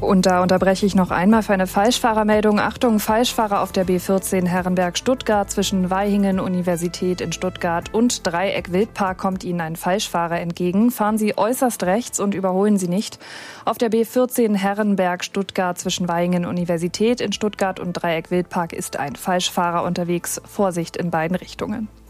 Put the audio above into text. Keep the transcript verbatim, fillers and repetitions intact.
Und da unterbreche ich noch einmal für eine Falschfahrermeldung. Achtung, Falschfahrer auf der B vierzehn Herrenberg-Stuttgart zwischen Vaihingen, Universität in Stuttgart und Dreieck Wildpark kommt Ihnen ein Falschfahrer entgegen. Fahren Sie äußerst rechts und überholen Sie nicht. Auf der B vierzehn Herrenberg-Stuttgart zwischen Vaihingen, Universität in Stuttgart und Dreieck Wildpark ist ein Falschfahrer unterwegs. Vorsicht in beiden Richtungen.